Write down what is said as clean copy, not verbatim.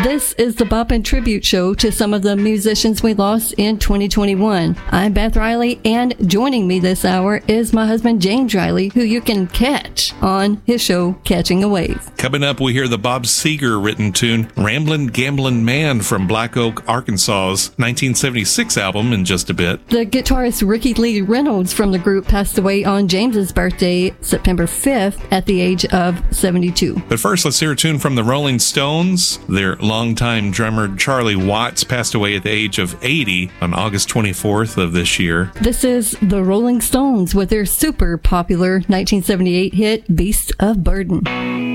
This is the Boppin' Tribute Show to some of the musicians we lost in 2021. I'm Beth Riley, and joining me this hour is my husband James Riley, who you can catch on his show, Catching a Wave. Coming up, we hear the Bob Seger written tune, Ramblin' Gamblin' Man from Black Oak, Arkansas's 1976 album in just a bit. The guitarist Ricky Lee Reynolds from the group passed away on James's birthday, September 5th, at the age of 72. But first, let's hear a tune from the Rolling Stones. Their longtime drummer Charlie Watts passed away at the age of 80 on August 24th of this year. This is the Rolling Stones with their super popular 1978 hit, Beast of Burden.